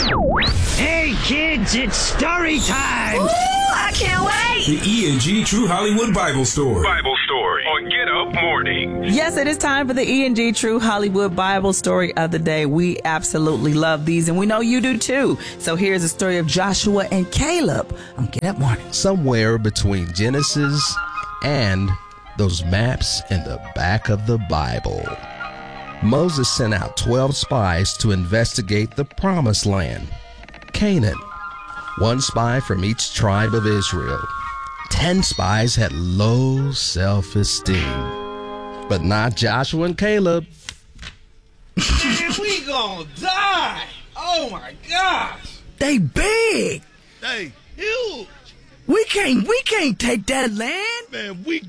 Hey kids, it's story time! Ooh, I can't wait! The E&G True Hollywood Bible Story. Bible Story on Get Up Morning. Yes, it is time for the E&G True Hollywood Bible Story of the day. We absolutely love these, and we know you do too. So here's the story of Joshua and Caleb on Get Up Morning. Somewhere between Genesis and those maps in the back of the Bible, Moses sent out 12 spies to investigate the Promised Land, Canaan. 1 spy from each tribe of Israel. 10 spies had low self-esteem, but not Joshua and Caleb. Man, we gonna die! Oh my gosh! They big! They huge! We can't take that land! Man, we